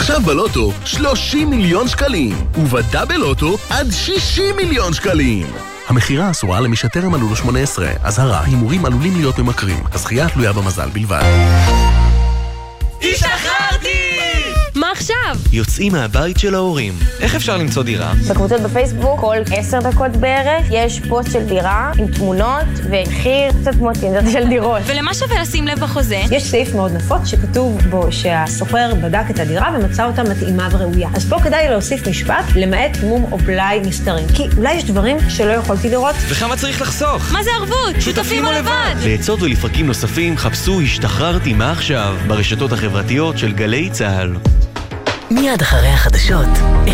עכשיו בלוטו 30 מיליון שקלים, ובדאבל לוטו עד 60 מיליון שקלים. המחירה אסורה למי שטרם מלאו לו 18. אזהרה, הימורים עלולים להיות ממכרים. הזכייה תלויה במזל בלבד. השתחררתי! מה עכשיו? יוצאים מהבית של ההורים. איך אפשר למצוא דירה? בקבוצות בפייסבוק, כל 10 דקות בערך, יש פוסט של דירה עם תמונות ומחיר קצת מוטים של דירות. ולמה שווה לשים לב בחוזה? יש סעיף מאוד נפוץ שכתוב בו שהסוחר בדק את הדירה ומצא אותה מתאימה וראויה. אז פה כדאי להוסיף משפט, למעט מום או בלאי נסתרים. כי אולי יש דברים שלא יכולתי לראות. וכמה צריך לחסוך? מה זה ערבות? שותפים או לבד? לעצות ולפרקים נוספים חפשו השתחררתי מה עכשיו ברשתות החברתיות של גלי צהל. מיד אחרי החדשות.